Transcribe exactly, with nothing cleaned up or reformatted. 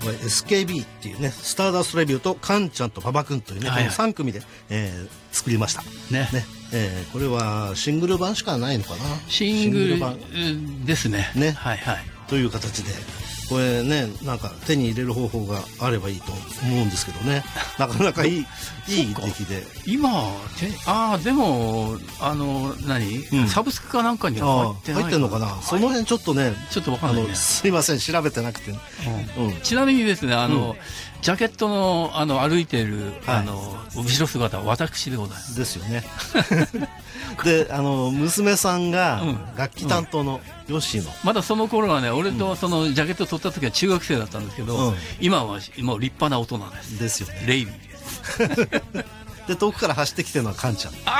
これ エスケービー っていうね、スターダストレビューとカンちゃんと馬場君というね、 はいはい、 このさん組で、えー、作りましたね。 ね、えー、これはシングル版しかないのかな。 シングル版ですね。 ね、 はいはい。 という形で、これね、なんか手に入れる方法があればいいと思うんですけどね、なかなかいいいい出来で。 今ああでもあの何、うん、サブスクかなんかには入ってない入ってんのかな。その辺ちょっとね、 ちょっとわかんない、ね、 あのすいません、調べてなくて、 うんうん、ちなみにですね、あの、うん、ジャケットのあの歩いている、はい、あの後ろ姿は私でございます。 ですよね。で、あの娘さんが楽器担当のヨッシーの、 まだその頃はね、俺とそのジャケット取った時は中学生だったんですけど、うん、今はもう立派な大人です。 ですよね。 レイビーです。 で遠くから走ってきてるのはカンちゃん。 あ